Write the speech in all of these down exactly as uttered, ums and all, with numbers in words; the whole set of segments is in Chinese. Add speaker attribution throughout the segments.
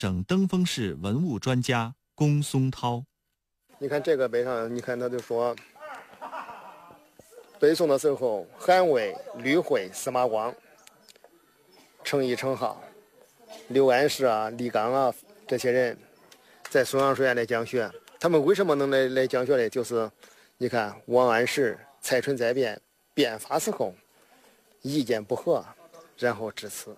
Speaker 1: 省登封市文物专家龚松涛。
Speaker 2: 你看这个碑上，你看他就说，北宋的时候，韩魏、吕惠、司马光、程颐、程颢、刘安石啊、李纲啊这些人，在松阳书院来讲学。他们为什么能来来讲学呢？就是你看王安石、蔡纯再辩，辩发时候意见不合，然后致辞。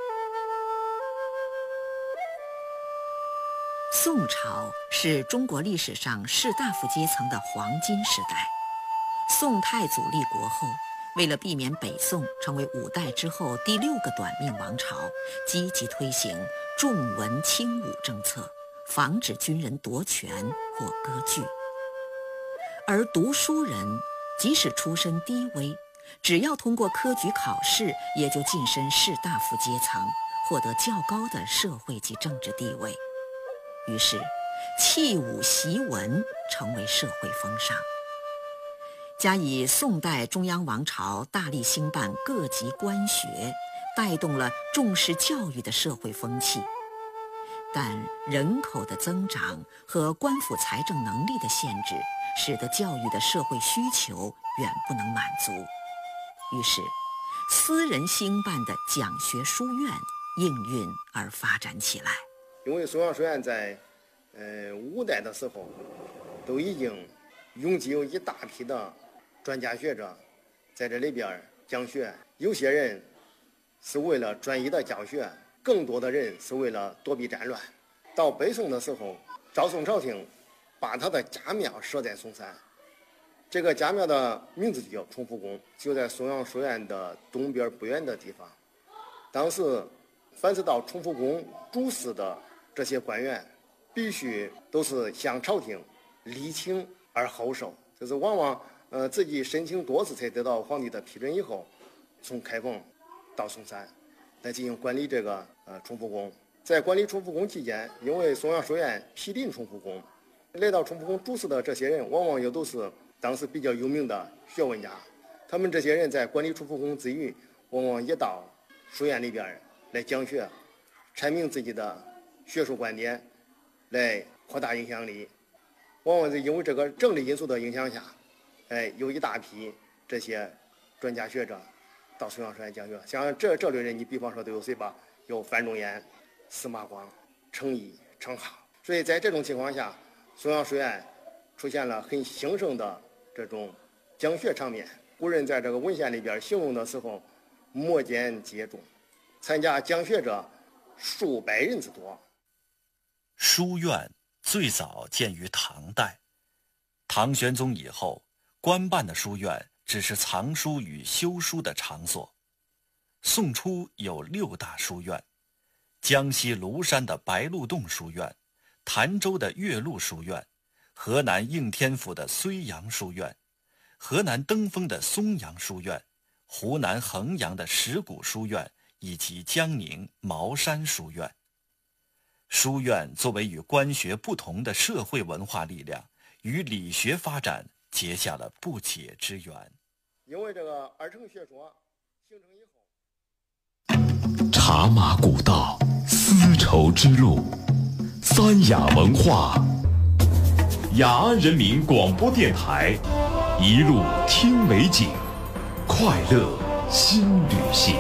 Speaker 3: 宋朝是中国历史上士大夫阶层的黄金时代。宋太祖立国后，为了避免北宋成为五代之后第六个短命王朝，积极推行重文轻武政策，防止军人夺权或割据。而读书人即使出身低微，只要通过科举考试，也就晋升士大夫阶层，获得较高的社会及政治地位。于是弃武习文成为社会风尚。加以宋代中央王朝大力兴办各级官学，带动了重视教育的社会风气。但人口的增长和官府财政能力的限制，使得教育的社会需求远不能满足。于是私人兴办的讲学书院应运而发展起来。
Speaker 2: 因为松阳书院在呃五代的时候都已经拥挤有一大批的专家学者在这里边讲学，有些人是为了专一的讲学，更多的人是为了躲避战乱。到北宋的时候，赵宋朝廷把他的家庙设在嵩山，这个家庙的名字就叫崇福宫，就在松阳书院的东边不远的地方。当时凡是到崇福宫主事的这些官员，必须都是向朝廷礼请而后授，就是往往呃自己申请多次才得到皇帝的批准以后，从开封到嵩山来进行管理这个呃崇福宫。在管理崇福宫期间，因为松阳书院毗邻崇福宫，来到崇福宫主事的这些人，往往又都是当时比较有名的学问家。他们这些人在管理崇福宫之余，往往也到书院里边来讲学，阐明自己的学术观点，来扩大影响力。往往是因为这个政治因素的影响下，哎，有一大批这些专家学者到松阳书院讲学。像这这类人，你比方说都有谁吧？有范仲淹、司马光、程颐、程颢。所以在这种情况下，松阳书院出现了很兴盛的这种讲学场面。古人在这个文献里边形容的时候，摩肩接踵，参加讲学者数百人之多。
Speaker 4: 书院最早建于唐代，唐玄宗以后，官办的书院只是藏书与修书的场所。宋初有六大书院：江西庐山的白鹿洞书院，潭州的岳麓书院，河南应天府的睢阳书院，河南登封的松阳书院，湖南衡阳的石鼓书院，以及江宁茅山书院。书院作为与官学不同的社会文化力量，与理学发展结下了不解之缘。
Speaker 2: 因为这个二程学说形成以
Speaker 5: 后，茶马古道，丝绸之路，三雅文化，雅安人民广播电台，一路听美景，快乐新旅行。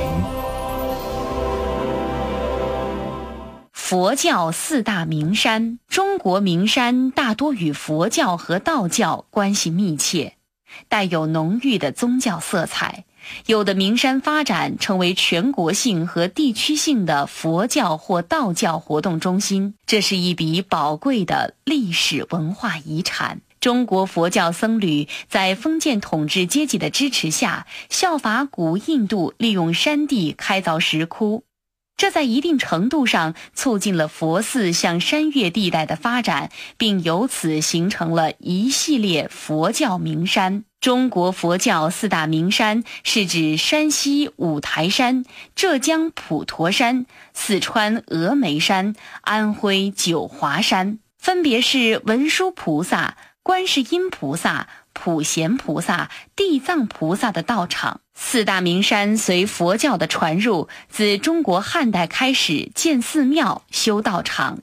Speaker 6: 佛教四大名山，中国名山大多与佛教和道教关系密切，带有浓郁的宗教色彩。有的名山发展成为全国性和地区性的佛教或道教活动中心，这是一笔宝贵的历史文化遗产。中国佛教僧侣在封建统治阶级的支持下，效法古印度，利用山地开凿石窟，这在一定程度上促进了佛寺向山岳地带的发展，并由此形成了一系列佛教名山。中国佛教四大名山是指山西五台山、浙江普陀山、四川峨眉山、安徽九华山，分别是文殊菩萨、观世音菩萨、 普贤菩萨、地藏菩萨的道场。四大名山随佛教的传入，自中国汉代开始建寺庙、修道场、